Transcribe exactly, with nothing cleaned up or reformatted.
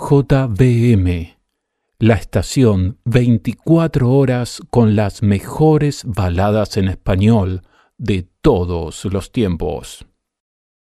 J B M, la estación veinticuatro horas con las mejores baladas en español de todos los tiempos.